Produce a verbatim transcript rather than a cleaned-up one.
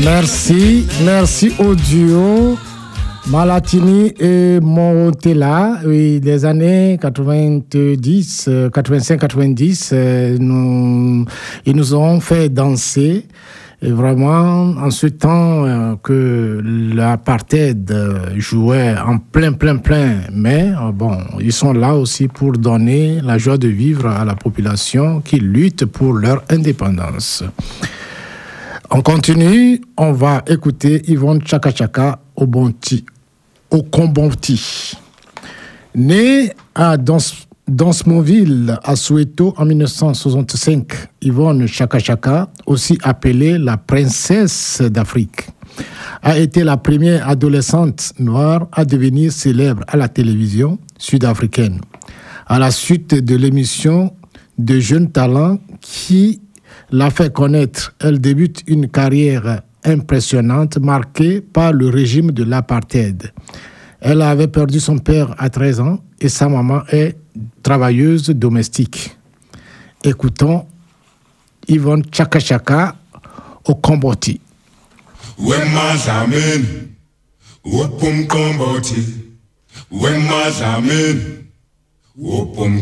Merci, merci au duo Malatini et Morotella. Oui, les années quatre-vingt-dix, quatre-vingt-cinq quatre-vingt-dix, nous, ils nous ont fait danser. Et vraiment, en ce temps euh, que l'apartheid jouait en plein, plein, plein, mais euh, bon, ils sont là aussi pour donner la joie de vivre à la population qui lutte pour leur indépendance. On continue, on va écouter Yvonne Chaka Chaka au Bonti, au Combonti. Née à Dans Dansmoville, à Soweto, en dix-neuf cent soixante-cinq, Yvonne Chaka Chaka, aussi appelée la princesse d'Afrique, a été la première adolescente noire à devenir célèbre à la télévision sud-africaine. À la suite de l'émission de jeunes talents qui l'a fait connaître, elle débute une carrière impressionnante marquée par le régime de l'apartheid. Elle avait perdu son père à treize ans et sa maman est travailleuse domestique. Écoutons Yvonne Chaka Chaka au Comboti. Wema zamen, wopum Comboti. Wema zamen, wopum